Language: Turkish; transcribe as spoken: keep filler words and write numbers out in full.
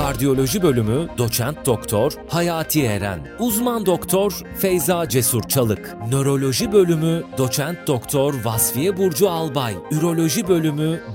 Kardiyoloji Bölümü Doçent Doktor Hayati Eren, Uzman Doktor Feyza Cesur Çalık, Nöroloji Bölümü Doçent Doktor Vasfiye Burcu Albay, Üroloji Bölümü